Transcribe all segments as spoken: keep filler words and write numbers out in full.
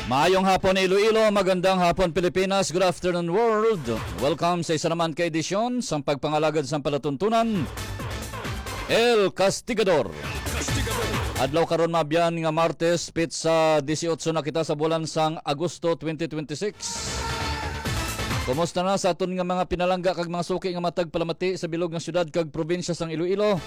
Maayong hapon Iloilo, magandang hapon Pilipinas, good afternoon world. Welcome sa isa naman ka edisyon sa pagpangalagad sa palatuntunan, El Castigador. Adlaw karon mabyan nga Martes, pit sa eighteen na kita sa bulan sang Agosto twenty twenty-six. Kumusta na sa aton nga mga pinalangga kag mga suki nga matag palamati sa bilog nga syudad kag probinsya sang Iloilo?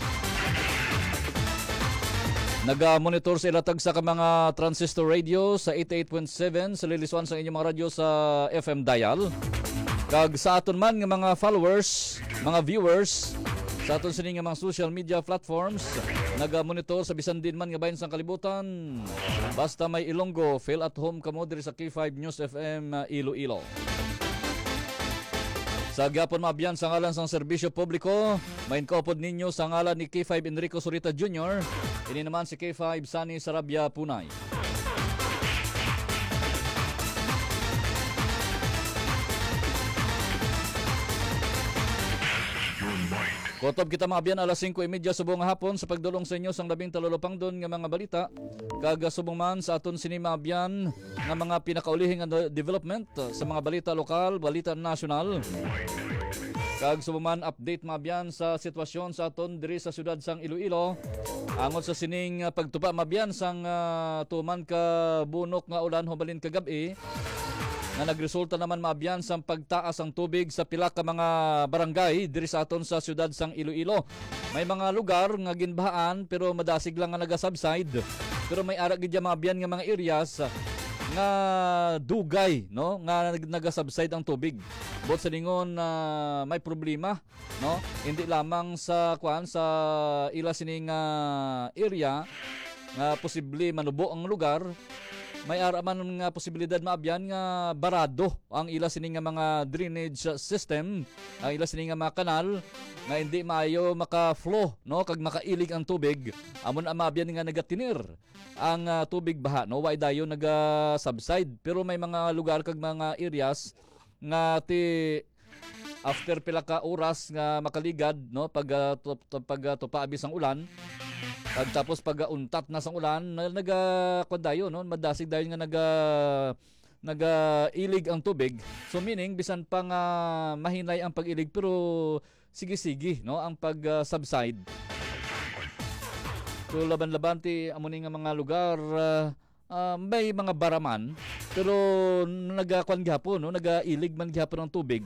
Naga-monitor sa ilatag sa ka mga transistor radio sa eighty-eight point seven sa liliswan sa inyong mga radyo sa F M dial. Kag sa aton man nga mga followers, mga viewers sa aton sini nga mga social media platforms, naga-monitor sa bisan din man nga bahin sang kalibutan. Basta may Ilonggo, feel at home kamo diri sa K five News F M Iloilo. Sa gyapon mabyan sa ngalan sang serbisyo publiko, main kaupod ninyo sa ngalan ni K five Enrico Surita Junior Ini naman si K five Sunny Sarabia Punay. Kotob kita mga biyan alas singko trenta subong hapon sa pagdulong sa inyo sang labing talulopang doon nga mga balita. Kaga subong man sa aton sini mga biyan nga mga pinakaulihing development sa mga balita lokal, balita nasyonal. Kag subuman update mabyan sa sitwasyon sa aton diri sa syudad sang Iloilo. Angon sa sining uh, pagtupa mabyan sang uh, tuman ka bunok nga ulan hubalin kagabi na nagresulta naman mabyan sang pagtaas ang tubig sa pila ka mga barangay diri sa aton sa syudad sang Iloilo. May mga lugar nga ginbahaan pero madasig lang nga naga-subside. Pero may ara gid mabyan nga mga areas nga dugay no nga naga-subside ang tubig. Bot sa lingon na uh, may problema no hindi lamang sa kuan sa ila sining uh, area nga posible manubo ang lugar, may ara man nga posibilidad maabyan nga barado ang ila sining nga mga drainage system, ang ila sining nga mga kanal nga hindi maayo maka-flow no kag makailig ang tubig. Amon ang maabyan nga nagatinir ang uh, tubig baha no way dayon naga-subside, pero may mga lugar kag mga areas nga ti after pila ka oras nga makaligad no pag uh, tup, pag uh, tupa abis ang ulan, pag tapos pag uh, untat na sang ulan naga kundayo no madasig dayon nga naga naga ilig ang tubig. So meaning bisan pa nga mahinay ang pag-ilig pero sige-sige no ang pag uh, subside. So laban-laban ti amo ni nga mga lugar uh, uh, may mga baraman pero nagakuan gyapon no nagailig man gyapon ang tubig.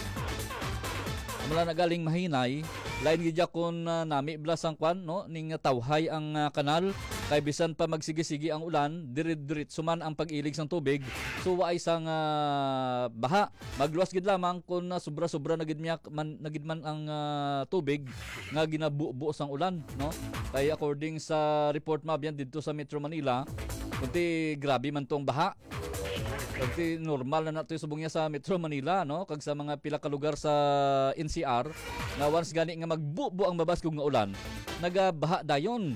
Mula nagaling mahinay lain gid kun uh, nami blas ang kwan no ning tawhay ang uh, kanal kay bisan pa magsige-sige ang ulan dirit-diritso man ang pag-ilig sang tubig. So waay sang uh, baha magluwas gid lamang kun uh, sobra-sobra na gid man nagid man ang uh, tubig nga ginabuo sang ulan no. Kay according sa report mabyan didto sa Metro Manila kunti grabe man tong baha. Kasi normal na nato subong niya sa Metro Manila no kag sa mga pila ka lugar sa N C R na once gani nga magbubo ang babas kung nga ulan nagabaha dayon.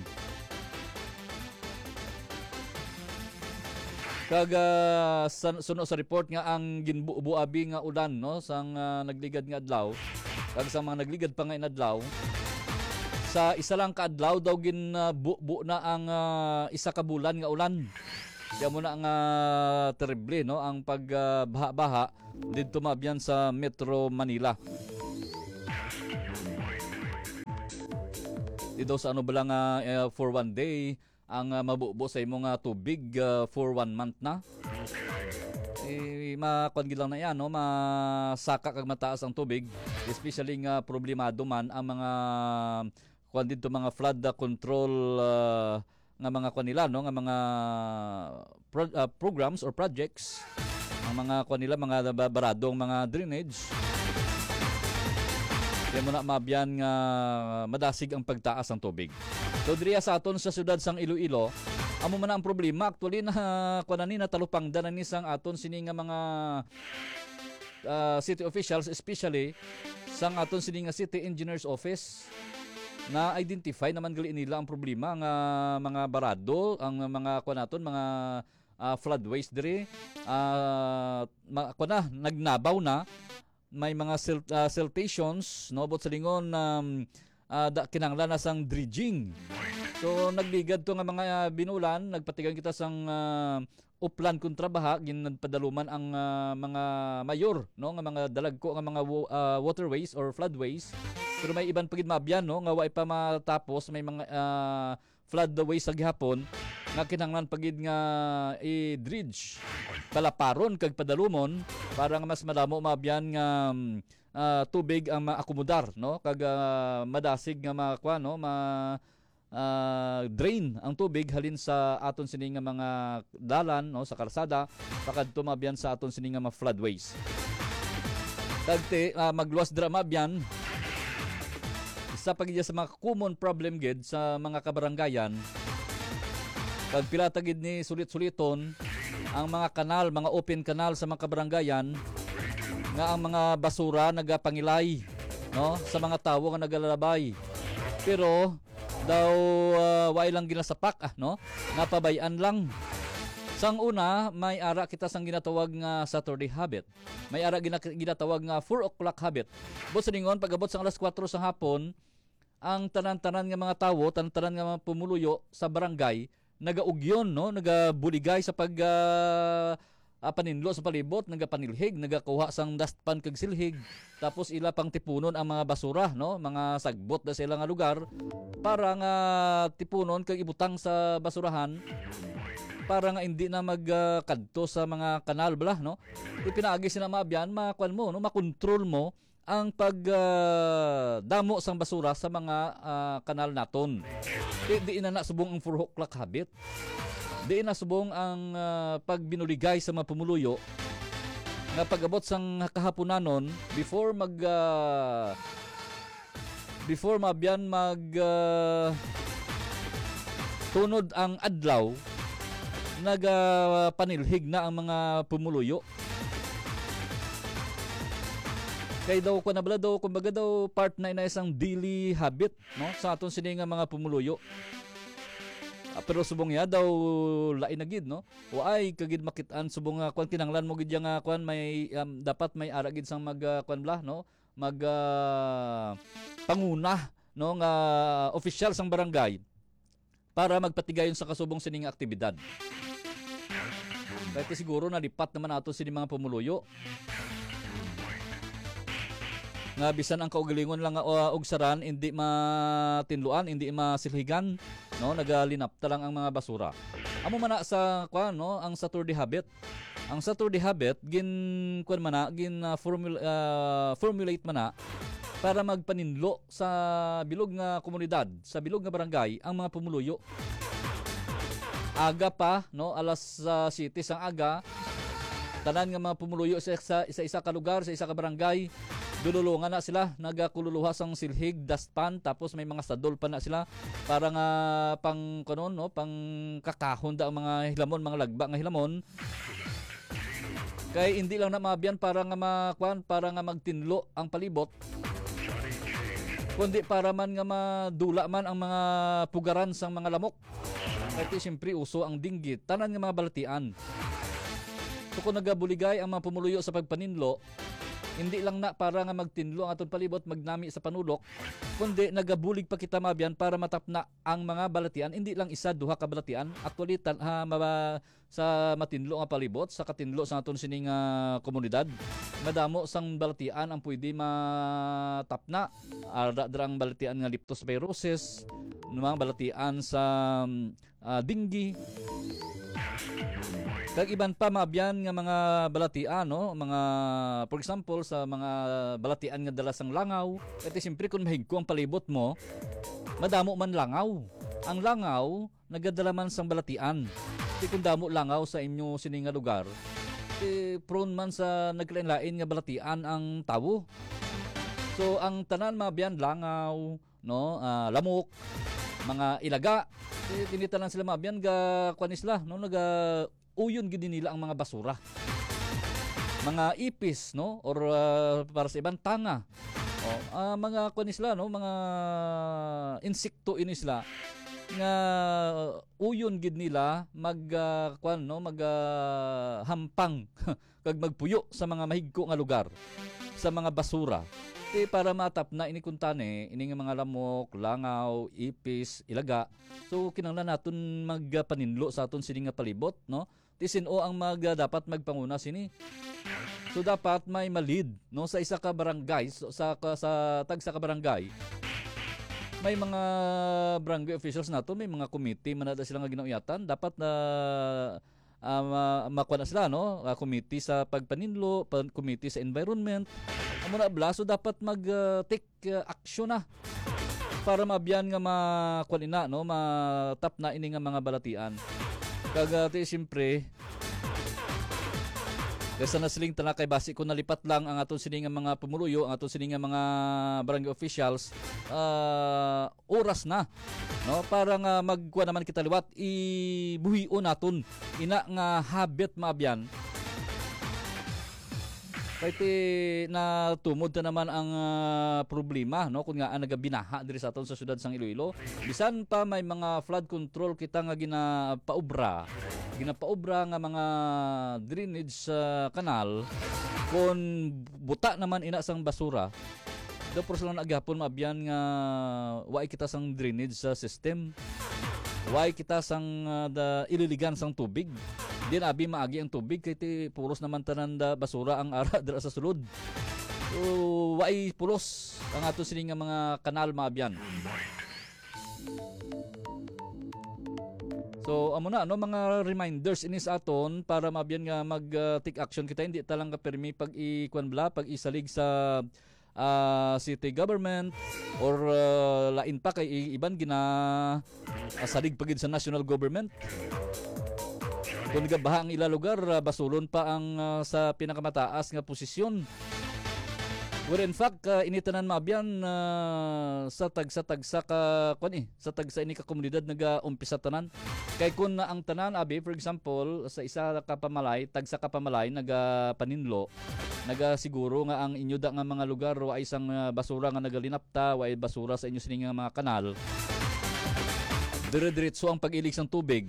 Kag uh, suno sa report nga ang ginbuo-buabi nga ulan no sang uh, nagligad nga adlaw kag sa mga nagligad pa nga inadlaw sa isa lang ka adlaw daw gin uh, bu-bu na ang uh, isa ka bulan nga ulan. Kaya muna ang uh, terrible no ang pagbaha-baha uh, dito mabyan sa Metro Manila. Dito sa ano ba lang uh, for one day ang uh, mabubo sa imong uh, tubig uh, for one month na. Eh makuan gid lang na yan no masaka kag mataas ang tubig, especially nga problemado man ang mga kuan dito mga flood control uh, nga mga kanila no nga mga pro, uh, programs or projects ang mga kanila mga baradong mga drainage. Kaya mo na mabyan nga madasig ang pagtaas ng tubig. So diriya sa aton sa syudad sang Iloilo amo man ang problema actually na kuan ni natalupang danan ni sang aton sini nga mga uh, city officials, especially sang aton sini nga city engineers office na identify naman gali nila ang problema nga mga barado ang mga kuan naton mga uh, floodways diri uh, kuan na nagnabaw na may mga silt, uh, siltations no bot sa lingon um, uh, da, kinanglan na sang dredging So nagligad to nga mga uh, binulan, nagpatigan kita sang uh, uplan kontra baha, ginpadaloman ang uh, mga mayor, no, nga mga dalagko nga mga uh, waterways or floodways. Pero may iban pagid maabyan, no, nga way pa matapos, may mga uh, floodways sa gihapon nga kinahanglan pagid nga i-dredge palaparon kag padalumon para nga mas madamo maabyan nga uh, tubig ang maakomodar, no, kag uh, madasig nga makuha, no, ma Uh, drain ang tubig halin sa aton sini nga mga dalan, no, sa kalsada pakadto mabyan sa aton sini nga mga floodways. Dagti uh, magluwas dra mabyan isa pagid sa mga common problem gid sa mga kabarangayan. Kag pila tagid ni sulit-suliton ang mga kanal, mga open kanal sa mga kabarangayan nga ang mga basura nagapangilay, no, sa mga tawo nga nagalalabay. Pero daw uh, way lang ginasapak, ah, no? Napabayan lang. Sang una, may ara kita sang ginatawag nga Saturday habit. May ara gina, ginatawag nga four o'clock habit. Bot sa ningon, pag-abot sang alas kwatro sa hapon, ang tanan-tanan nga mga tawo, tanan-tanan nga mga pumuluyo sa barangay, nagaugyon, no? Nagabuligay sa pag uh, uh, paninlo sa palibot, nagapanilhig, nagakuha sang dustpan kag silhig. Tapos ila pang tipunon ang mga basura, no, mga sagbot da sa ilang nga lugar para nga tipunon kag ibutang sa basurahan para nga hindi na magkadto uh, sa mga kanal bala, no. Ipinaagi sila maabyan, makuan mo, no, makontrol mo ang pag uh, damo sang basura sa mga uh, kanal naton. Di, di na nasubong ang four o'clock habit. Di na subong ang uh, pagbinuligay sa mga pumuluyo nga pag-abot sang kahaponanon before mag uh, before mabyan mag uh, tunod ang adlaw nagapanilhig na ang mga pumuluyo. Kay daw ko nabala daw kumbaga daw part na ina isang daily habit, no, sa aton sini nga mga pumuluyo. Uh, pero subong ya daw lain na gid, no, o ay kagid makitaan subong nga kwan kinanglan mo gid nga kwan may um, dapat may ara gid sang mag uh, kwan bla, no, mag uh, panguna, no, nga official sang barangay para magpatigayon sa kasubong sining aktibidad. Kaya siguro nalipat naman ato sini mga pumuluyo nga bisan ang kaugalingon lang uh, og saran hindi matinluan, hindi masilhigan, no, nagalinapta lang ang mga basura. Amo man na sa kuan, no, ang Saturday habit. Ang Saturday habit gin kuan man na gin uh, formula, uh, formulate man na para magpaninlo sa bilog nga komunidad, sa bilog nga barangay ang mga pumuluyo. Aga pa, no, alas uh, city sang aga, tanan nga mga pumuluyo sa isa-isa ka lugar, sa isa ka barangay, dululungan na sila, nagakululuha sang silhig, dustpan, tapos may mga sadol pa na sila para nga pang kanon, no, pang kakahon da ang mga hilamon, mga lagba nga hilamon. Kay hindi lang na mabyan para nga makwan, para nga magtinlo ang palibot, kundi para man nga madula man ang mga pugaran sang mga lamok. Kaya siyempre uso ang dinggit, tanan nga mga balatian. So kung nagabuligay ang mga pumuluyo sa pagpaninlo, hindi lang na para nga magtinlo ang aton palibot, magnami sa panulok, kundi nagabulig pa kita mabyan para matapna ang mga balatian, hindi lang isa duha ka balatian. Actually tan, ha, maba, sa matinlo nga palibot, sa katinlo sa aton sining uh, komunidad, madamo sang balatian ang pwede matapna. Ara drang balatian nga leptospirosis, mga balatian sa uh, dengue. Kag iban pa mabyan nga mga balatian, no, mga for example sa mga balatian nga dala sang langaw, eti siyempre kung mahigko ang palibot mo, madamo man langaw. Ang langaw nagadala man sang balatian. Eti kung damo langaw sa inyo sining nga lugar, eti prone man sa naglain-lain nga balatian ang tawo. So ang tanan mabyan langaw, no, uh, lamok, mga ilaga, eti tinitanan sila mabyan ga kwanisla, no, naga uyon gid nila ang mga basura. Mga ipis, no, or uh, para sa ibang tanga. Oh, uh, mga kunisla, no, mga insekto inisla nga uyon gid nila mag uh, kwan, no, mag uh, hampang kag magpuyo sa mga mahigko nga lugar, sa mga basura. Iti para matap na ini kuntane, ini nga mga lamok, langaw, ipis, ilaga. So kinahanglan naton magpaninlo sa aton sini nga palibot, no? Ti sino ang mag dapat magpanguna sini. So dapat may malid, no, sa isa ka barangay, so, sa sa tag sa ka barangay. May mga barangay officials nato, may mga committee man na sila nga ginauyatan, dapat na uh, makuha na sila, no? Uh, committee sa pagpaninlo, pag committee sa environment. Amo na bla, so dapat mag uh, take uh, action na para mabiyan nga makuha na, no? Matap na ini nga mga balatian. Kagati siyempre kaysa nasiling tala kay basi ko nalipat lang ang aton sining nga mga pumuluyo, ang aton sining nga mga barangay officials, uh, oras na, no, para nga magkuha naman kita liwat ibuhio naton ina nga habit maabyan. Kaya na tumod na naman ang uh, problema, no, kung nga ang nagabinaha diri sa aton sa syudad sang Iloilo. Bisan pa may mga flood control kita nga ginapaubra ginapaubra nga mga drainage sa kanal, kung buta naman ina sang basura, dapos lang agapon maabyan nga waay kita sang drainage sa system, waay kita sang uh, da ililigan sang tubig. Di na abi maagi ang tubig kay ti pulos naman tanan da basura ang ara dira sa sulod. So waay pulos ang ato sini nga mga kanal maabyan. So amo na no, mga reminders ini sa aton para mabiyan nga mag uh, take action kita, hindi talang ka permi pag ikuan bla pag isalig sa uh, city government or uh, lain pa kay iban gina uh, salig pagid sa national government. Kung gabaha ang ila lugar, uh, basulon pa ang uh, sa pinakamataas nga posisyon. Well, in fact, uh, initanan maabyan uh, sa tagsa-tagsa ka kun eh, sa tagsa ini ka komunidad naga-umpisa tanan. Kay kun na ang tanan abi, for example, sa isa ka pamalay, tagsa ka pamalay naga-paninlo, naga-siguro nga ang inyo da nga mga lugar wa isang uh, basura nga nagalinapta, wa basura sa inyo sining nga mga kanal. Dire-diretso ang pag-ilig sang tubig.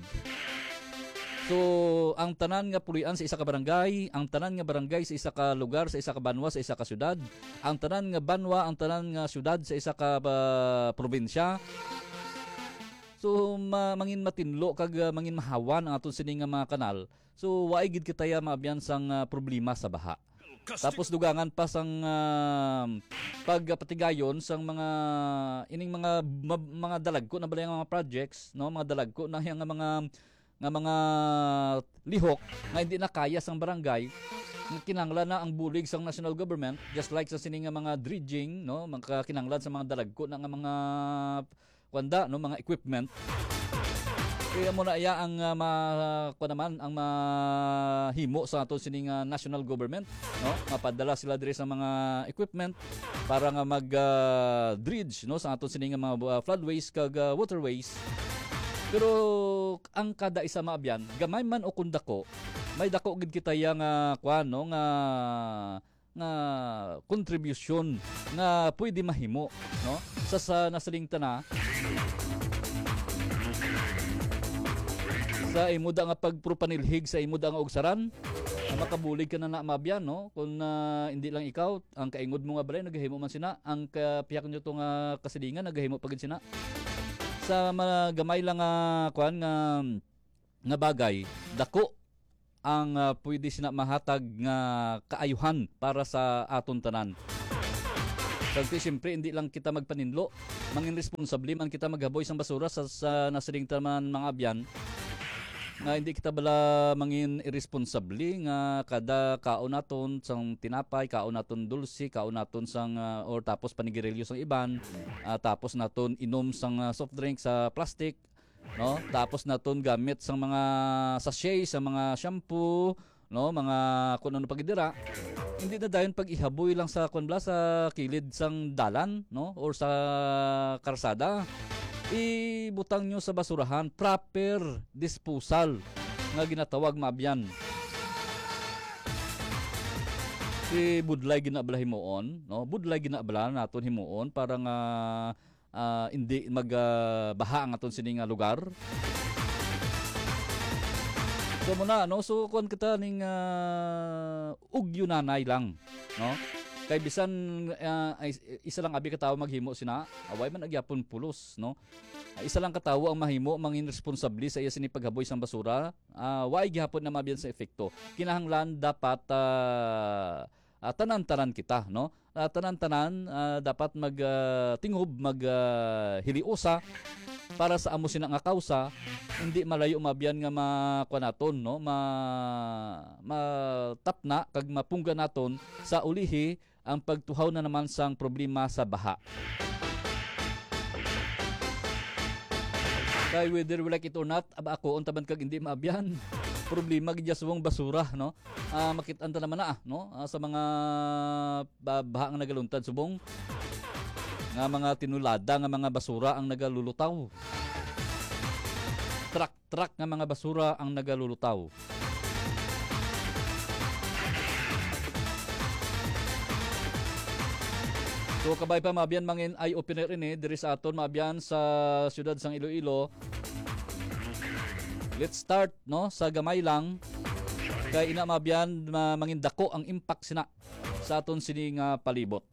So, ang tanan nga pulian sa isa ka barangay, ang tanan nga barangay sa isa ka lugar, sa isa ka banwa, sa isa ka syudad, ang tanan nga banwa, ang tanan nga syudad sa isa ka uh, probinsya. So, ma mangin matinlo kag uh, mangin mahawan ang aton sining nga mga kanal. So, waay gid kitaya maabyan sang uh, problema sa baha. Tapos dugangan pa sang uh, pagpatigayon sang mga ining mga ma, mga dalagko na balay nga mga projects, no, mga dalagko na yang mga nga mga lihok nga hindi na kaya sang barangay, nga kinahanglan na ang bulig sang national government, just like sa sining nga mga dredging, no, mga kinahanglan sa mga dalagko na nga mga kwanda, no, mga equipment. Kaya mo na iya ang uh, ma ko naman ang mahimo sa aton sining uh, national government, no, mapadala sila diri sa mga equipment para nga mag uh, dredge, no, sa aton sining nga mga uh, floodways kag uh, waterways. Pero ang kada isa maabyan, gamay man o kung dako, may dako gid kita yang nga kuan, no, nga nga contribution nga pwede mahimo, no, sa sa nasaling tana sa imuda nga pagpropanilhig sa imuda nga ugsaran, makabulig ka na na maabyan, no, kung uh, hindi lang ikaw ang kaingod mo nga balay nagahimo man sina, ang kapiyak nyo to nga kasilingan nagahimo pagid sina. Sa mga gamay lang nga uh, kuan nga nga bagay, dako ang uh, pwede sina mahatag nga kaayuhan para sa aton tanan. Kasi siyempre hindi lang kita magpaninlo, mangin responsable man kita maghaboy sang basura sa, sa nasaling tanan mga abyan. Nga hindi kita bala mangin irresponsable nga kada kaon naton sang tinapay, kaon naton dulce, kaon naton sang uh, or tapos panigirilyo sang iban, uh, tapos naton inom sang uh, soft drink sa plastic, no, tapos naton gamit sang mga sachet sa mga shampoo, no, mga kun ano pagidira. Hindi na dayon pag ihaboy lang sa kun bla sa kilid sang dalan, no, or sa karsada. Ibutang nyo sa basurahan, proper disposal nga ginatawag maabyan. Si budlay ginabala himuon, no, budlay ginabala naton himuon para nga uh, hindi magbaha uh, ang aton sining nga lugar. So muna, no, so kun kita ning uh, ugyunanay lang, no, Kay bisan uh, ay, isa lang abi ka tawo maghimo sina, away man agyapon pulos, no? Isa lang katawo ang mahimo mangin responsable sa iya sini paghaboy sang basura. Uh, way gihapon na mabiyan sa epekto. Kinahanglan dapat uh, uh, tanan-tanan kita, no? Uh, tanan-tanan uh, dapat mag uh, tingob, mag uh, hiliusa para sa amo sina nga kausa, hindi malayo mabiyan nga makuha naton, no? Ma matapna kag mapungga naton sa ulihi ang pagtuhaw na naman sang problema sa baha. Kay whether we like it or not, aba ako untaban kag hindi maabyan. Problema gid sa basura, no? Uh, makit-an ta naman na, no? Uh, sa mga baha nga nagaluntad subong nga mga tinulada nga mga basura ang nagalulutaw. Truck-truck nga mga basura ang nagalulutaw. So kabay pa mabiyan mangin eye opener ini diri sa aton mabiyan sa siyudad sang Iloilo. Let's start, no, sa gamay lang kay ina mabiyan ma, mangin dako ang impact sina sa aton sini nga palibot.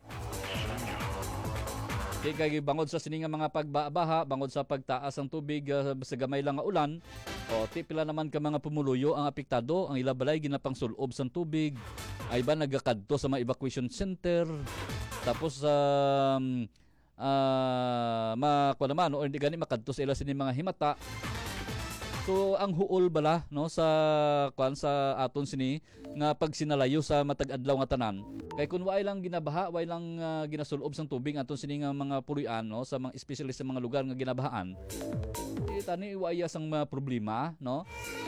Kay kay bangod sa sini nga mga pagbabaha, bangod sa pagtaas ang tubig uh, sa gamay lang nga ulan, o ti pila naman ka mga pumuluyo ang apektado, ang ila balay ginapang sulob sang tubig, ay ba nagakadto sa mga evacuation center. Tapos um, uh, makuha naman o hindi gani makadto sa ila sini mga himata. So ang huol bala, no, sa kuan sa aton sini nga pag sinalayo sa matag adlaw nga tanan. Kay kun way lang ginabaha, way lang uh, ginasulob sang tubig aton sini nga mga puloy-an, no, sa mga especially sa mga lugar nga ginabahaan. Di tani way sang mga problema, no.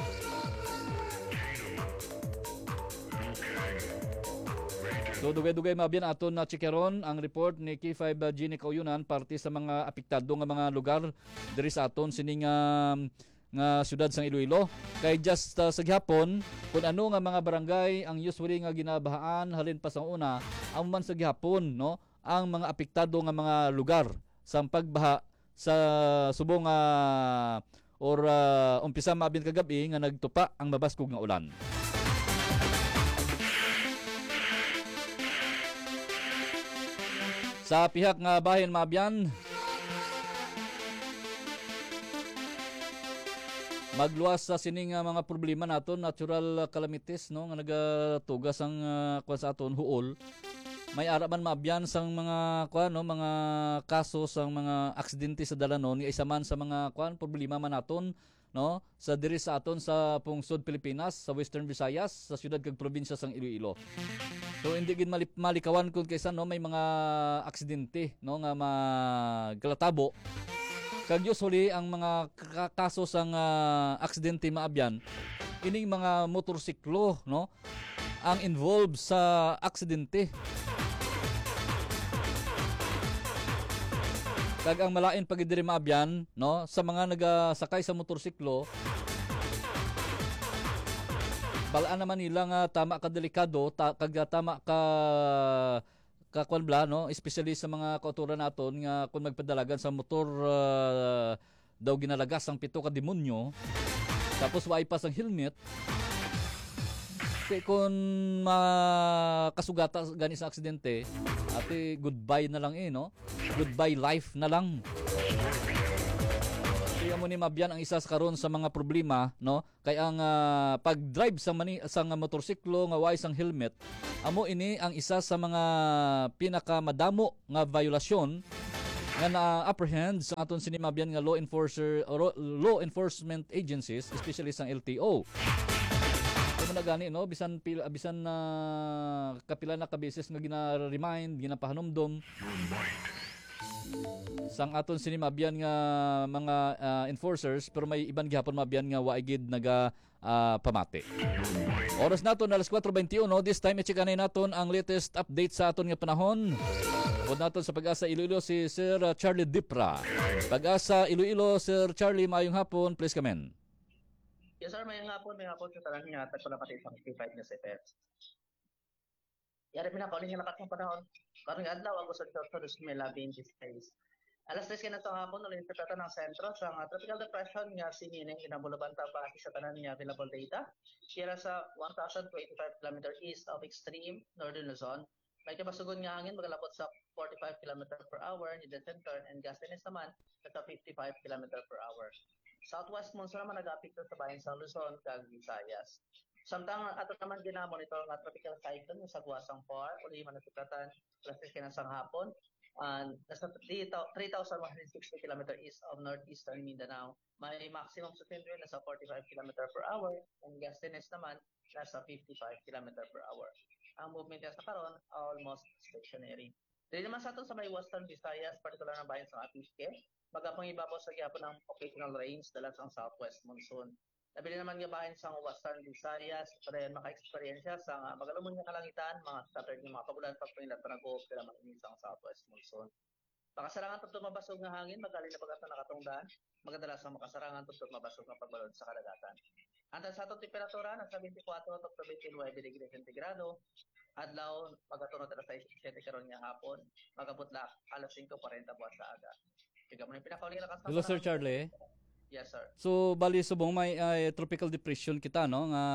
So dugay-dugay mabiyan aton na chikeron ang report ni K five uh, Gini Kauyunan parte sa mga apektado nga mga lugar diri sa aton sining uh, nga syudad sang Iloilo. Kay just uh, sa gihapon kun ano nga mga barangay ang usually nga ginabahaan halin pa sa una, ang man sa gihapon, no, ang mga apektado nga mga lugar sa pagbaha sa subong uh, or uh, umpisa mabin kagabi nga nagtupa ang mabaskog nga ulan. Sa pihak nga bahin maabyan, magluwas sa sining uh, mga problema naton, natural calamities, no, nga nagatugas ang uh, kuan sa aton huol. May ara man maabyan sang mga kuan, no, mga kaso sang mga aksidente sa dalanon, nga isa man sa mga kuan problema man naton, no, sa diri sa aton sa pungsod Pilipinas, sa Western Visayas, sa siyudad kag probinsya sang Iloilo. So hindi gid malikawan kun kaysa, no, may mga aksidente, no, nga maglatabo. Kag usually ang mga kaso sang uh, aksidente maabyan ining mga motorsiklo, no, ang involved sa aksidente. Kag ang malain pag diri maabyan, no, sa mga nagasakay sa motorsiklo, balaan naman nila nga tama ka delikado, ta, kag tama ka kakuan bla, no, especially sa mga kauturan naton nga kung magpadalagan sa motor uh, daw ginalagas ang pito ka demonyo, tapos way pa sang helmet. Kaya kung makasugata gani sa aksidente, ate goodbye na lang eh, no? Goodbye life na lang. Kaya mo ni mabyan ang isa sa karon sa mga problema, no? Kaya ang uh, pag-drive sa mani sang motorsiklo nga way sang helmet, amo ini ang isa sa mga pinakamadamo nga violasyon nga na-apprehend sa aton sini mabyan nga law enforcer or law enforcement agencies, especially sang L T O. Kung na gani, no, bisan pila, bisan na uh, kapila na ka beses nga gina-remind, ginapahanumdom sang aton sini mabyan nga mga uh, enforcers, pero may iban gihapon mabyan nga waay gid naga uh, pamati. Oras naton alas four twenty-one, no, this time i-check anay naton ang latest update sa aton nga panahon. Pod naton sa Pag-asa Iloilo si Sir Charlie Dipra. Pag-asa Iloilo, Sir Charlie, mayong hapon, please come in. Yes sir, mayong hapon, mayong hapon sa tanan nga tagpo na pati sa K five nga C P F. Yari pinakauli nga nakatong panahon. Karong adlaw ang gusod sa two thousand twenty-six. Alas tres ka na ito hapon, ulit interpretan ng sentro sa uh, tropical depression nga sinining kinabulabanta pa sa tanan nga available data. Kira sa one thousand twenty-five kilometers east of extreme northern Luzon. May kabasugon nga hangin magalabot sa forty-five kilometer per hour ni Descent turn and gastinis naman sa fifty-five kilometer per hour. Southwest monsoon naman nag-apekto sa bayan sa Luzon kag Visayas. Samtang ato naman ginamonitor nga tropical cyclone sa Guasang Par uli man nasukatan alas tres kinasang hapon and nasa three thousand one hundred sixty kilometer east of northeastern Mindanao. May maximum sustained wind nasa forty-five kilometer per hour and gustiness naman nasa fifty-five kilometer per hour. Ang movement niya sa karon almost stationary. Dili naman sa aton sa may western Visayas, partikular na bayan sa Apisque, magapang ibabaw sa gihapon ng occasional rains dala sa southwest monsoon. Nabili naman nga bayan sa western Visayas para maka-eksperyensya sa uh, magalumon nga kalangitan, mga scattered ng mga pagulan pagpinat na nag-o kila man sa southwest monsoon. Makasarangan tugtog mabasog nga hangin, magali na pagkata nakatungdan, magadalas ang makasarangan tugtog mabasog nga pagbalod sa kadagatan. Antan sa atong temperatura nasa twenty-four to twenty-nine degree sentigrado, adlaw pagatunod alas seven karon nga hapon, magabutla alas five forty buwan sa aga. Tiga mo ni pinakauli lakas. Hello Sir Charlie. Yes sir. So bali subong may uh, tropical depression kita no nga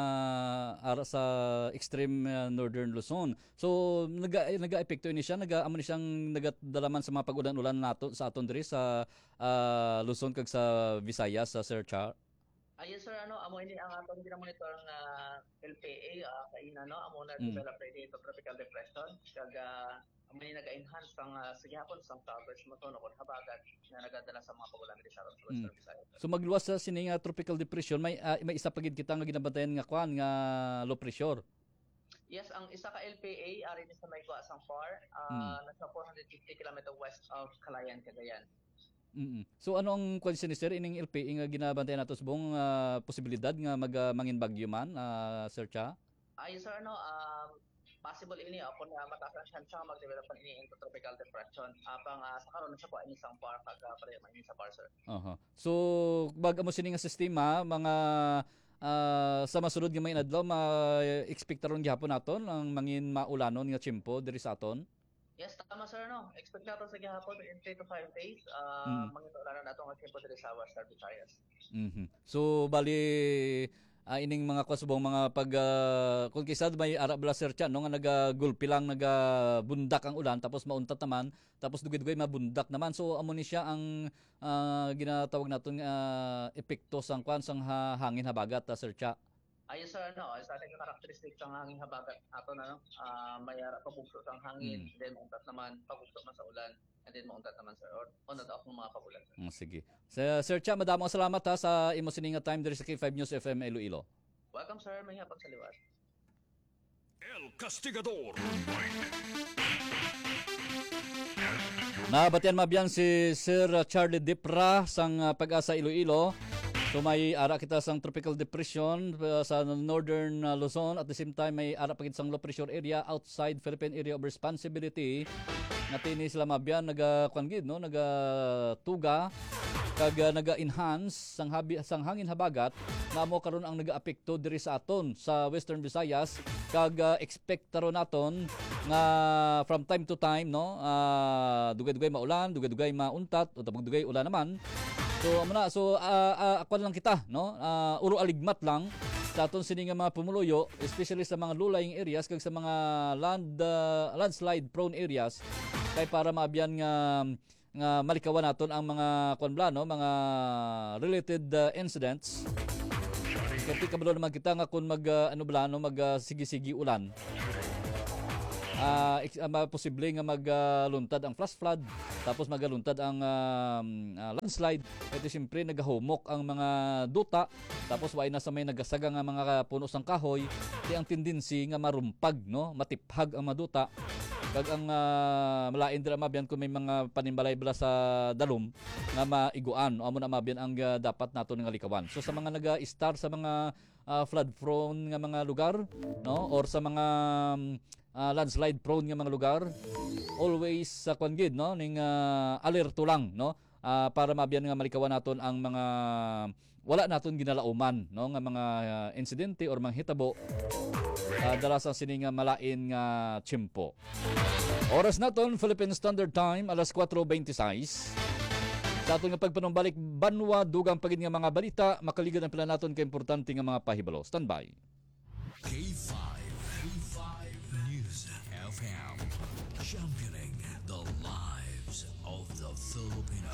ara sa extreme uh, northern Luzon. So naga naga-epekto ini siya, naga amo ni siyang nagadalaman sa mga pag-ulan-ulan nato sa aton diri sa uh, Luzon kag sa Visayas sa Sir Char. Ayun sir, ano, amo ini ang atong ginamonitor nga L P A uh, kaina no, amo na Mm. develop ready ito tropical depression kag uh, amo ni naga-enhance ang uh, sigihapon sa southwest monsoon o habagat na nagadala sa mga pagulan diri sa Western Mm. Visayas. So magluwas sa sini nga tropical depression, may uh, may isa pa gid kita nga ginabantayan nga kwan nga low pressure. Yes, ang isa ka L P A ari ni sa may Guasang Par, uh, Mm. nasa four hundred fifty kilometer west of Calayan, Cagayan. Mm. So ano ang kwan ni Sir ining L P A nga ginabantayan nato subong uh, posibilidad nga mag uh, mangin bagyo man uh, Sir Cha? Ayun sir, ano, um, possible ini uh, kung uh, mataas ang chance nga mag-develop ini into tropical depression. Apang uh, sa karon sa kuha ini sang par pag uh, pare man ini sa par sir. Aha. So bag amo sini nga sistema mga ah, sa masunod nga may adlaw ma-expect ron gyapon naton ang mangin maulanon nga tiyempo diri sa aton. Yes, tama sir, no. Expect natin sa gihapon in three to five days, uh, Mm. mangitularan nato ang tempo diri sa Western Visayas. Mhm. So bali ah, ining mga kwasubong mga pag ah, kung kisad may ara bala Sir Cha no nga nagagulpi lang nagabundak ang ulan tapos mauntat naman tapos dugay-dugay mabundak naman. So amo ni siya ang ah, ginatawag naton uh, epekto sang kwan sang ha- hangin habagat ah, Sir Cha. Ayun sir, no, sa ating characteristics ng hangin habagat ato na, no, uh, may ara pabugso ang hangin, Mm. then mauntat naman, pabugso man sa ulan, and then mauntat naman sir, or on and off ng mga pagulan. Sir. Mm, sige. Sa Sir Cha, madamo ang salamat ha sa imo sininga time diri sa K five News F M Iloilo. Welcome sir, may hapon sa liwat. El Castigador. Nabatian mabyan si Sir Charlie Dipra sang uh, Pag-asa Iloilo. So may ara kita sang tropical depression uh, sa northern uh, Luzon, at the same time may ara pa gid sang low pressure area outside Philippine Area of Responsibility. Natini sila mabyan naga kwan gid no, naga tuga kag uh, naga-enhance sang habi, sang hangin habagat na mo karon ang naga-apekto diri sa aton sa Western Visayas kag uh, expect taron naton nga from time to time no uh, dugay-dugay maulan, dugay-dugay mauntat o tapos dugay ulan naman. So amo na, so uh, uh, akwan lang kita no, uh, uro aligmat lang sa aton sini nga mga pumuluyo, especially sa mga low-lying areas kag sa mga land uh, landslide prone areas kay para maabyan nga nga malikawan naton ang mga kwan bla no, mga related uh, incidents. Kasi kabalo naman kita nga kung mag uh, ano bla no, mag uh, sige-sige ulan. Ah, uh, uh, posible nga magluntad ang flash flood, tapos magaluntad ang um, uh, landslide. Ito siyempre nagahumok ang mga duta, tapos way na sa may nagasaga nga mga puno sang kahoy, di ang tendency nga marumpag no, matiphag ang mga duta. Kag ang uh, malain dira mabyan kung may mga panimbalay bala sa dalom nga maiguan o amo na mabyan ang uh, dapat nato nga likawan. So sa mga naga-star sa mga uh, flood prone nga mga lugar no, or sa mga um, uh, landslide prone nga mga lugar, always sa uh, kwan gid no, ning uh, alerto lang no, uh, para mabyan nga malikawan naton ang mga wala naton ginalauman no nga mga uh, insidente or mga hitabo uh, dala sa sini nga malain nga tiyempo. Oras naton Philippine Standard Time alas four twenty-six. Sa aton nga pagpanumbalik banwa dugang pagid nga mga balita, makaligid ang pila naton ka importante nga mga pahibalo. Standby. K five. K five News. F M. Championing the lives of the Filipino.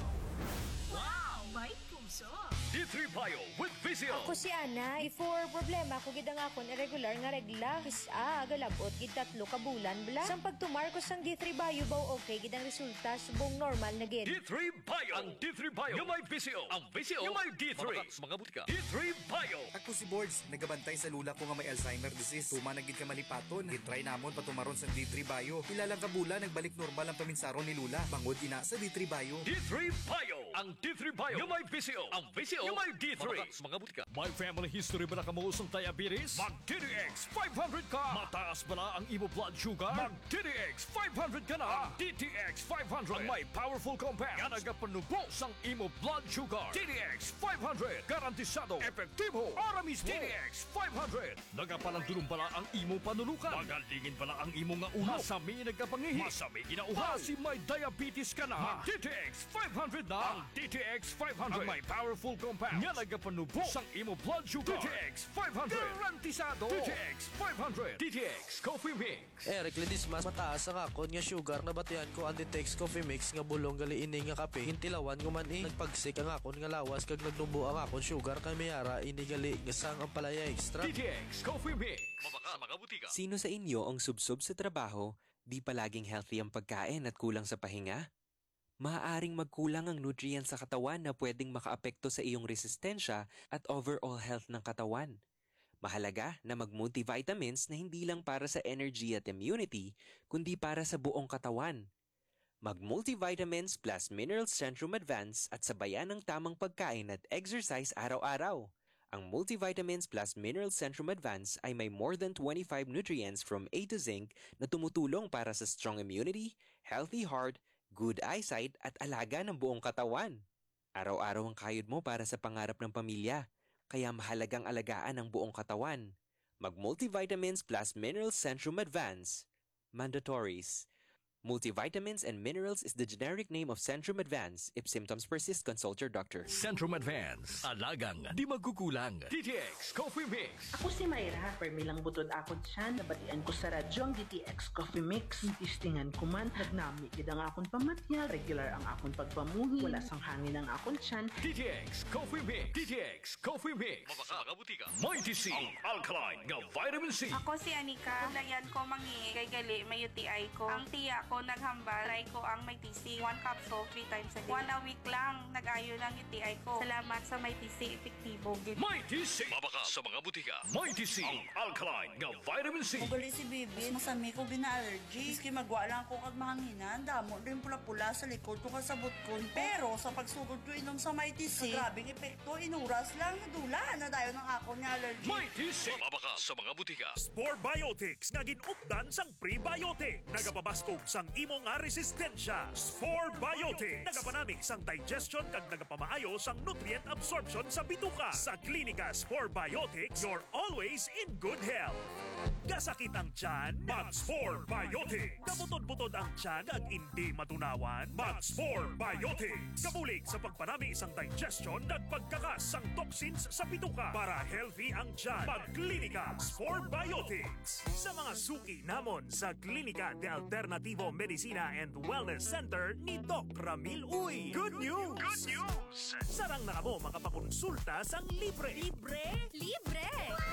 Wow! May puso! D three Bio with Vizio. Ako si Ana, before problema ko gid ang akon irregular nga regla. Kis a galabot gid tatlo ka bulan bla. Sang pagtumar ko sang D three Bio baw okay gid ang resulta subong normal na gid. D three Bio. Ang D three Bio. Yung may Vizio. Ang Vizio. Yung may D three. Mga, mga butika. D three Bio. Ako si Boards, nagabantay sa lula ko nga may Alzheimer disease. Tuma nagid ka malipaton. Gitry namon patumaron sa D three Bio. Ilalang kabula nagbalik normal ang paminsaron ni lula. Bangod ina sa D three Bio. D three Bio. Ang D three Bio. Yung may Vizio. Ang Vizio. Yung may D three. Mga, mga butika. May family history ba na kamuusong diabetes? Mag D D X five hundred ka. Mataas ba na ang imo blood sugar? Mag D D X five hundred ka na. D T X five hundred. Ang may powerful compound. Nga nagapanubos ang imo blood sugar. D D X five hundred. Garantisado. Epektibo. Aramis D D X five hundred. Nagapalandulong pala ang imo panulukan. Magalingin pala ang imo nga ulo. Masami nagkapangihi. Masami ginauhaw. Kasi may diabetes ka na. Mag D T X five hundred na. Ang D T X five hundred. Ang may powerful compound. Nga nagapanubos ang imo blood sugar. D T X five hundred. Garantisado. D T X five hundred. D T X Coffee Mix. Eric Ledismas, mataas ang akon nga sugar na batian ko ang Ditex Coffee Mix nga bulong gali ini nga kape. Hintilawan ko man eh. Nagpagsik ang akon nga lawas kag nagnubo ang akon sugar kay mayara ini gali nga sang ang palaya extra. D T X Coffee Mix. Mabaka mga butika. Sino sa inyo ang subsob sa trabaho, di palaging healthy ang pagkain at kulang sa pahinga? Maaaring magkulang ang nutrients sa katawan na pwedeng makaapekto sa iyong resistensya at overall health ng katawan. Mahalaga na mag-multivitamins na hindi lang para sa energy at immunity, kundi para sa buong katawan. Mag-multivitamins plus Minerals Centrum Advance at sabayan ng tamang pagkain at exercise araw-araw. Ang Multivitamins plus Minerals Centrum Advance ay may more than twenty-five nutrients from A to zinc na tumutulong para sa strong immunity, healthy heart, good eyesight at alaga ng buong katawan. Araw-araw ang kayod mo para sa pangarap ng pamilya, kaya mahalagang alagaan ang buong katawan. Mag-Multivitamins plus Minerals Centrum Advance. Mandatories. Multivitamins and minerals is the generic name of Centrum Advance. If symptoms persist, consult your doctor. Centrum Advance. Alagang di magkukulang. D T X Coffee Mix. Ako si Mayra, permilang butod akon siya, nabatian ko sa radyo ang D T X Coffee Mix. Tistingan ko man, nagnami gid ang akon pamatya, regular ang akon pagpamuhi, wala sang hangin ang akon siyan. D T X Coffee Mix. D T X Coffee Mix. Mabaka mga butika. Mighty C. Ang alkaline nga vitamin C. Ako si Anika. Layan ko mangi kay gali may U T I ko. Ang tiya ko naghambal, try ko ang may T C. One capsule, three times a day. One a week lang, nag-ayo ng U T I ko. Salamat sa may T C, epektibo. Mighty C. Mabaka sa mga butika. Mighty C. Ang alkaline nga vitamin C. Ugali si Bibi, masami ko gina-allergy. Maski magwa lang ko kag mahanginan, damo rin pula-pula sa likod ko kasabot ko. Pero sa pagsugod ko inom sa may T C, grabing epekto, inuras lang, nadula na tayo ng ako niya allergy. Mighty C. Mabaka sa mga butika. Spore Biotics nga ginupdan sang prebiotic. Nagapabaskog sang imo nga resistensya. Spore Biotics. Nagapanami sang digestion kag nagapamaayo sang nutrient absorption sa bituka. Sa Klinika Spore Biotics, you're always in good health. Gasakit ang tiyan, mag-Spore Biotics. Kabutod-butod ang tiyan ag hindi matunawan, mag-Spore Biotics. Kabulig sa pagpanami isang digestion at pagkakas sang toxins sa bituka para healthy ang tiyan. Mag-Klinika Spore Biotics. Sa mga suki namon sa Klinika de Alternativo Medicina and Wellness Center ni Doc Ramil Uy. Good news! Good news! Sarang na mo makapakonsulta sang libre. Libre? Libre!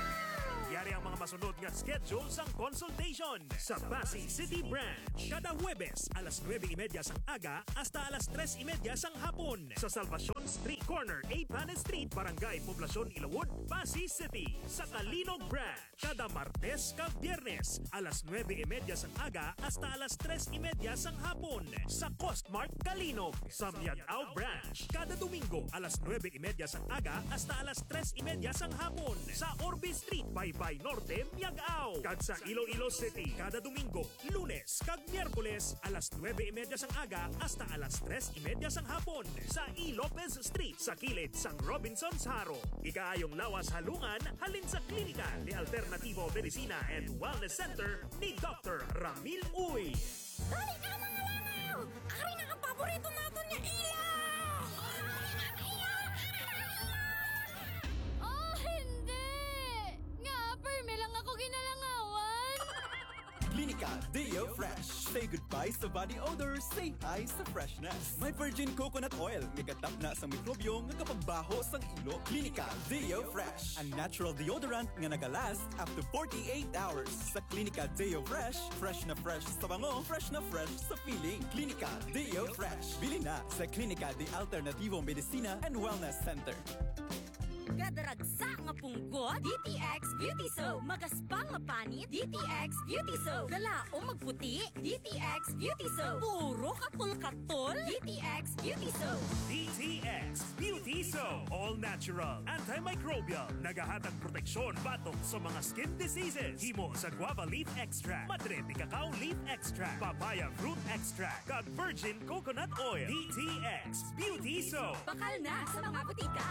Yari ang mga masunod nga schedule sang consultation sa Pasig City Branch. Kada Huwebes, alas nuwebe y media sang aga hasta alas tres y media sang hapon. Sa Salvacion Street Corner, A. Panes Street, Barangay Poblacion, Ilawod, Pasig City. Sa Kalinog Branch, kada Martes ka Biyernes, alas nuwebe y media sang aga hasta alas tres y media sang hapon. Sa Costmart Kalinog. Sa Miagao Branch, kada Domingo, alas nuwebe y media sang aga hasta alas tres y media sang hapon. Sa Orbe Street, Baybay Norte, Miagao. Kag sa Iloilo City, kada Domingo, Lunes, kag Miyerkules, alas nuwebe y media sang aga hasta alas tres y media sang hapon. Sa E. Lopez Street, sa kilid sang Robinson's Haro. Ikaayong lawas halungan, halin sa Klinika de Alternativo Medicina and Wellness Center ni Doctor Ramil Uy. Dali ka mga langaw! Ari na ang paborito natin niya ilaw! Oh, hindi! Nga, perme lang ako ginalangawan! Clinica Deo Fresh. Say goodbye sa body odor, say hi sa freshness. May virgin coconut oil, gagatap na sa mikrobyo nga kapagbaho sang ilo. Clinica Deo Fresh, a natural deodorant nga nagalast up to forty-eight hours. Sa Clinica Deo Fresh, fresh na fresh sa bango, fresh na fresh sa feeling. Clinica Deo Fresh. Bili na sa Clinica de Alternativo Medicina and Wellness Center. Gadaragsa nga punggot, D T X Beauty Soap. Magaspang nga panit, D T X Beauty Soap. Galao magputi, D T X Beauty Soap. Puro katol-katol, D T X Beauty Soap. D T X Beauty Soap. All natural, antimicrobial, nagahatag proteksyon batok sa mga skin diseases. Himo sa guava leaf extract, madre de cacao leaf extract, papaya fruit extract, kag virgin coconut oil. D T X Beauty Soap. Bakal na sa mga butika.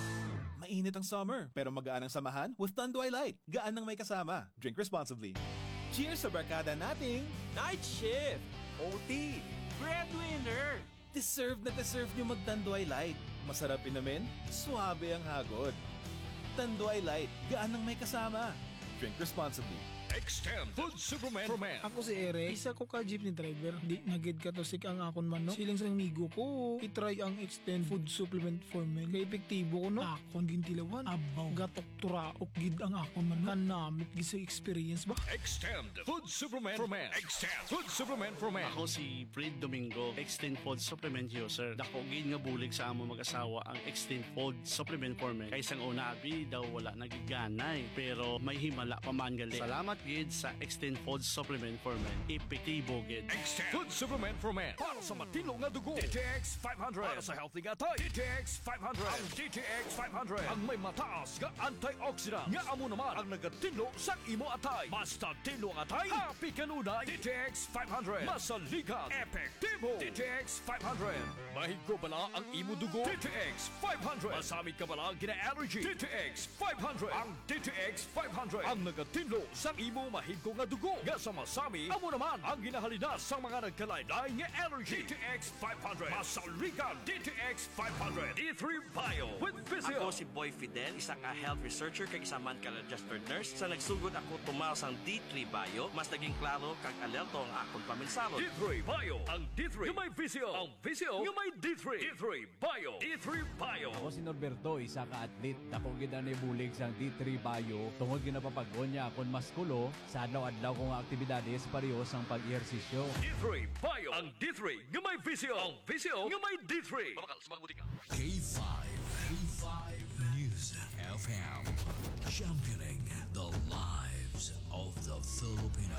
Mainit ang summer, pero magaan ang samahan with Tanduay Light. Gaan ng may kasama. Drink responsibly. Cheers sa barkada nating Night Shift, O T, Breadwinner. Deserve na deserve nyo mag-Tanduay Light. Masarap inamin, suabe ang hagod. Tanduay Light, gaan ng may kasama. Drink responsibly. Extend Food Superman for Men. Ako si Eric, isa ko ka jeepney driver. Di nagid ka to sik ang akon man no. Siling sa migo ko, itry ang Extend Food Supplement for Men. Kay epektibo ko no. Akon gintilawan, abaw, gatok turaok gid ang akon man no. Kanamit gid sa experience ba? Extend Food Superman for Men. Extend Food Superman for Men. Ako si Fred Domingo, Extend Food Supplement user. Dako gid nga bulig sa amo mag-asawa ang Extend Food Supplement for Men. Kay sang una abi daw wala nagiganay, pero may himala pa man gali. Salamat gid sa Extend Food Supplement for Men. Epektibo gid. Extend Food Supplement for Men. Para sa matino nga dugo. D T X five hundred. Para sa healthy nga tay. D T X five hundred. Ang D T X five hundred. Ang may mataas nga antioxidant. Nga amo naman ang nagatino sa imo atay. Basta tino ang atay, happy kanunay. D T X five hundred. Masaligan. Epektibo. D T X five hundred. Mahigko bala ang imo dugo. D T X five hundred. Masamit ka bala gina-allergy. D T X five hundred. Ang D T X five hundred. Ang nagatino sa imo mahigko nga dugo. Nga sa masami, amo naman ang ginahalinas sa mga nagkalaylay nga allergy. D T X five hundred. Masaligan. D T X five hundred. D three Bio with Physio. Ako si Boy Fidel, isa ka health researcher kag isa man ka registered nurse. Sa nagsugod ako tumaw sang D three Bio, mas naging klaro kag alerto ang akong paminsalo. D three Bio. Ang D three yung may Physio. Ang Physio yung may D three. D three Bio. D three Bio. Ako si Norberto, isa ka atlet. Dako gid ani bulig sang D three Bio. Tungod ginapapag-on niya akong maskulo sa adlaw-adlaw kong aktibidades parehas ang pag-ehersisyo. D three Bio. Ang D three yung may Physio. Ang Physio yung may D three. Mabakal sa mga butika. K five. K five News F M. Championing the lives of the Filipino.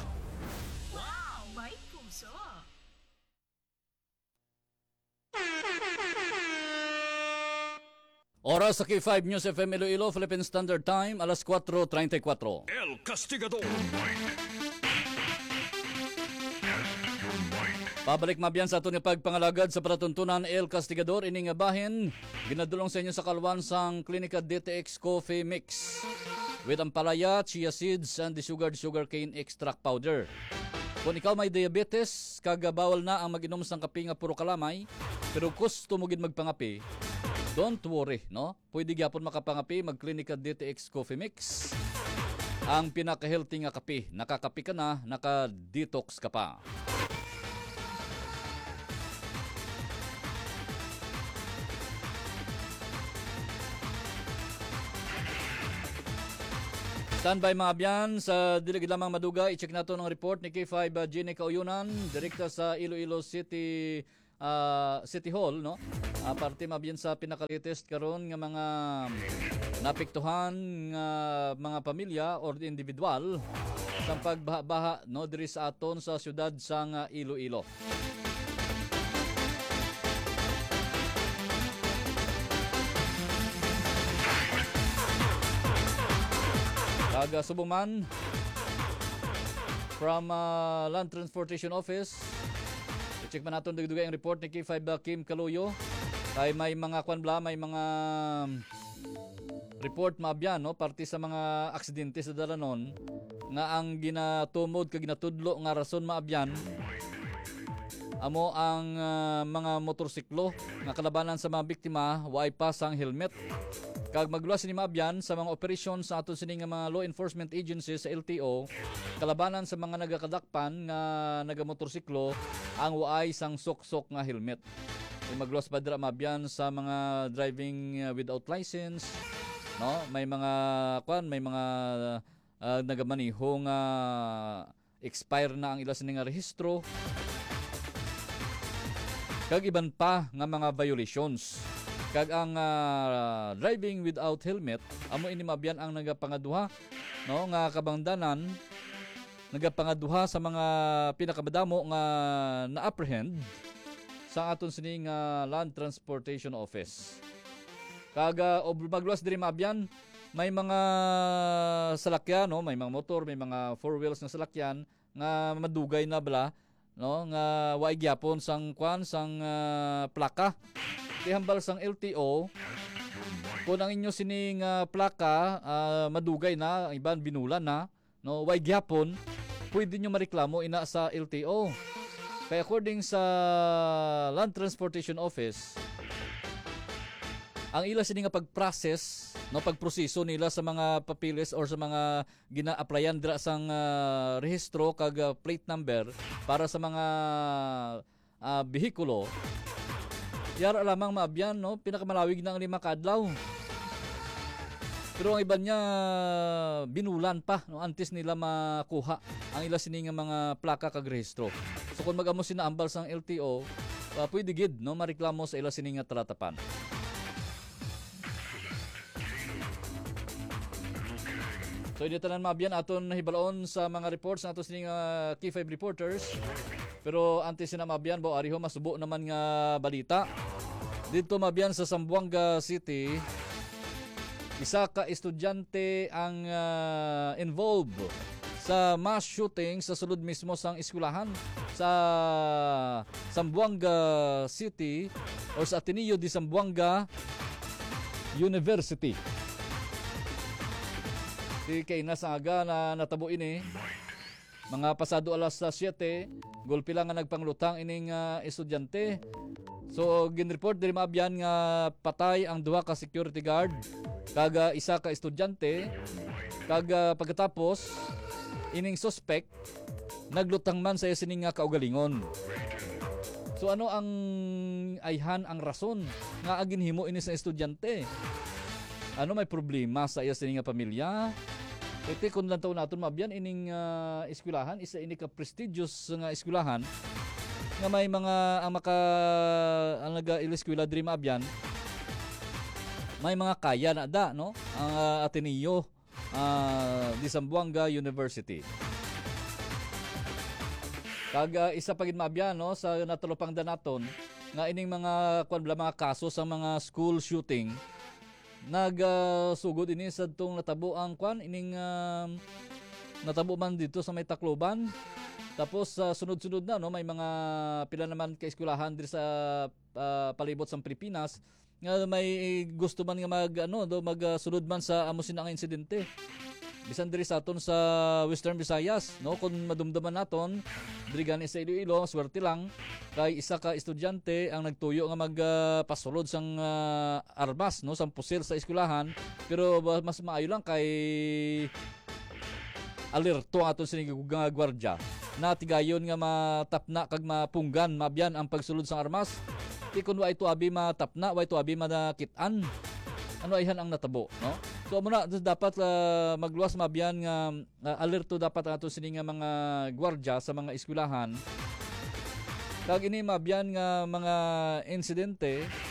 Wow! May puso! Oras sa K five News F M Iloilo, Philippine Standard Time, alas kwatro treinta y kuatro. El Castigador. Pabalik mabyan sa aton nga pagpangalagad sa palatuntunan El Castigador ining nga bahin ginadulong sa inyo sa kalwan sang Klinika D T X Coffee Mix with ampalaya, chia seeds and desugared sugarcane extract powder. Kung ikaw may diabetes, kagabawal na ang mag-inom sang kape nga puro kalamay, pero gusto mo gid magpangapi, don't worry, no? Pwede gyapon makapangapi mag Klinika D T X Coffee Mix. Ang pinaka-healthy nga kape, nakakapi ka na, naka-detox ka pa. Standby mga abyan, sa diligid lamang maduga, i-check nato ng report ni K five uh, Jenny Kauyunan, direkta sa Iloilo City uh, City Hall, no? Uh, parte mabyan sa pinaka-latest karon nga mga napiktuhan nga mga pamilya or individual sa pagbaha no diri sa aton sa syudad sang uh, Iloilo. Taga Subuman from uh, Land Transportation Office. I-check man natin dugdugay ang report ni K five uh, Kim Kaluyo. Kay may mga kwanbla, may mga report maabyan no parte sa mga aksidente sa dalanon nga ang ginatumod kag ginatudlo nga rason maabyan amo ang uh, mga motorsiklo nga kalabanan sa mga biktima way pasang helmet. Kag magluwas sini maabyan sa mga operasyon sa aton sini nga mga law enforcement agencies sa L T O kalabanan sa mga nagakadakpan nga nagamotorsiklo ang waay sang sok-sok nga helmet. May magluwas pa dira maabyan sa mga driving uh, without license, no? May mga kwan, may mga uh, nagamaniho nga expire na ang ila sini nga rehistro. Kag iban pa nga mga violations. Kag ang uh, driving without helmet amo ini mabyan ang nagapangaduha, no, nga kabangdanan nagapangaduha sa mga pinakamadamo nga na-apprehend sa aton sining uh, Land Transportation Office. Kag uh, magluwas diri mabyan may mga salakyan, no, may mga motor, may mga four wheels na salakyan nga madugay na bala, no, nga waay gyapon sang kwan sang uh, plaka. Tihambal sang L T O kung ang inyo sining uh, plaka uh, madugay na, iban binulan na, no, way gyapon, pwede nyo mareklamo ina sa L T O. Kaya according sa Land Transportation Office, ang ila sini nga pag-process, no, pagproseso nila sa mga papilis or sa mga gina-applyan dira sang uh, rehistro kag uh, plate number para sa mga uh, behikulo, yara lamang maabyan, no, pinakamalawig na ang lima kadlaw. Pero ang iba niya binulan pa, no, antes nila makuha ang ila sini nga mga plaka kag rehistro. So kung mag-amo sinaambal sang L T O, uh, pwede gid, no, mareklamo sa ila sini nga tratapan. So hindi tanan maabyan aton hibalaon sa mga reports sa aton sining uh, K five reporters. Pero antes sina maabyan bo ariho masubo naman nga balita. Dito maabyan sa Zamboanga City, isa ka estudyante ang uh, involved sa mass shooting sa sulod mismo sang eskwelahan sa Zamboanga City o sa Ateneo de Zamboanga University. Di kay nasa aga na natabo ini mga pasado alas siyete, gulpi lang nga nagpanglutang ining uh, estudyante. So ginreport diri maabyan nga patay ang duha ka security guard kag uh, isa ka estudyante. Kag uh, pagkatapos ining suspect naglutang man sa sining nga kaugalingon. So ano ang ayhan ang rason nga aginhimo ini sa estudyante? Ano may problema sa iya sining nga pamilya? Iti kung lang taon natin mabyan ining uh, eskwelahan, isa ini ka prestigious nga eskwelahan nga may mga ang maka ang naga-eskwela diri mabyan may mga kaya na da, no, ang uh, Ateneo uh, de Zamboanga University. Kag uh, isa pa gid mabyan, no, sa natulopang danaton nga ining mga kwan mga kaso sa mga school shooting nagsugod uh, ini sa tong natabo ang kwan ining uh, natabo man dito sa may Tacloban. Tapos sa uh, sunod-sunod na, no, may mga pila naman ka eskwelahan diri sa uh, palibot sa Pilipinas nga may gusto man nga mag ano do magsunod uh, man sa amo sina nga insidente. Bisan diri sa aton sa Western Visayas, no, kung madumdaman naton diri gani sa Iloilo, swerte lang kay isa ka estudyante ang nagtuyo nga magpasulod uh, sang uh, armas, no, sang pusil sa eskwelahan. Pero uh, mas maayo lang kay alerto aton sining nga gwardiya na tigayon nga matapna kag mapunggan mabyan ang pagsulod sang armas. Di kun wa ito abi matapna, wa ito abi manakitan. Ano ayhan ang natabo, no? So muna dapat uh, magluwas mabyan nga uh, alerto dapat ato sini nga mga gwardiya sa mga eskwelahan. Kag ini mabyan nga mga insidente